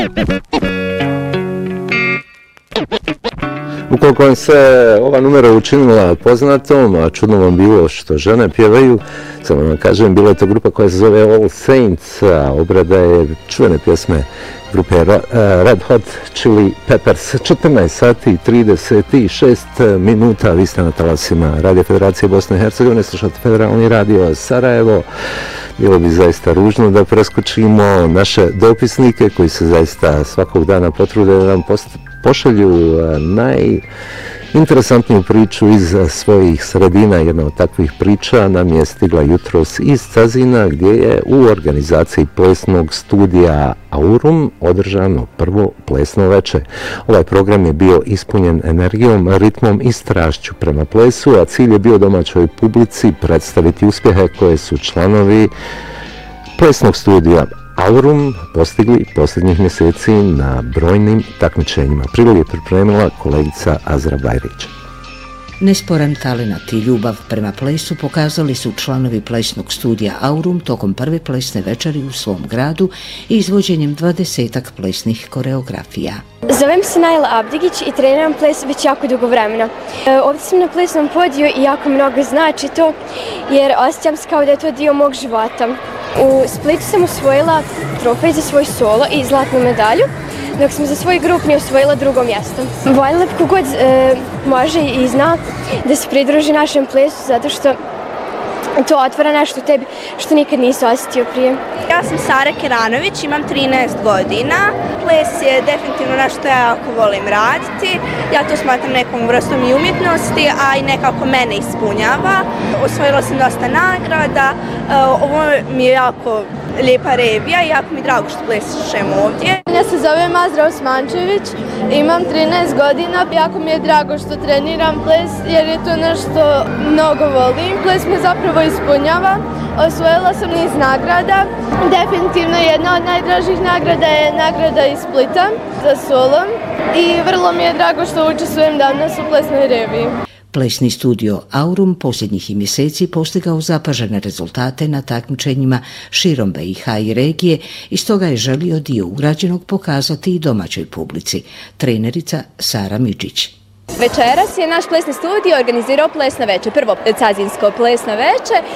Ukoliko vam se ova numera učinila poznatom, a čudno vam bilo što žene pjevaju, samo vam kažem, bila je to grupa koja se zove All Saints, a obrada je čuvene pjesme grupe Red Hot Chili Peppers. 14 sati i 36 minuta, vi ste na talasima Radio Federacije Bosne i Hercegovine, slušate Federalni radio Sarajevo. Bilo bi zaista ružno da preskočimo naše dopisnike koji se zaista svakog dana potrude da nam pošalju najinteresantniju priču iz svojih sredina. Jedna od takvih priča nam je stigla jutros iz Cazina, gdje je u organizaciji plesnog studija Aurum održano prvo plesno veče. Ovaj program je bio ispunjen energijom, ritmom i strašću prema plesu, a cilj je bio domaćoj publici predstaviti uspjehe koje su članovi plesnog studija Aurum postigli posljednjih mjeseci na brojnim takmičenjima. Prilog je pripremila kolegica Azra Bajrić. Nesporan talenat i ljubav prema plesu pokazali su članovi plesnog studija Aurum tokom prve plesne večeri u svom gradu i izvođenjem 20-ak plesnih koreografija. Zovem se Najla Abdigić i treniram ples već jako dugo vremena. Ovdje sam na plesnom podiju i jako mnogo znači to, jer osjećam se kao da je to dio mog života. U Splitu sam osvojila trofej za svoj solo i zlatnu medalju, dok sam za svoj grupni osvojila drugo mjesto. Voljela bi kogod može i zna da se pridruži našem plesu, zato što to otvara nešto u tebi što nikad nisi osjetio prije. Ja sam Sara Keranović, imam 13 godina. Ples je definitivno nešto što ja jako volim raditi. Ja to smatram nekom vrstom i umjetnosti, a i nekako mene ispunjava. Osvojila sam dosta nagrada. Ovo mi je jako lijepa revija i jako mi je drago što plešem ovdje. Ja se zovem Azra Osmančević, imam 13 godina. Jako mi je drago što treniram ples jer je to nešto mnogo volim. Ples me zapravo ispunjava. Osvojila sam niz nagrada. Definitivno jedna od najdražih nagrada je nagrada iz Splita za solom i vrlo mi je drago što učestvujem danas u plesnoj reviji. Plesni studio Aurum posljednjih mjeseci postigao zapažene rezultate na takmičenjima širom BiH i regije i stoga je želio dio ugrađenog pokazati i domaćoj publici. Trenerica Sara Midžić. Večeras je naš plesni studio organizirao plesno veče. Prvo cazinsko plesno veče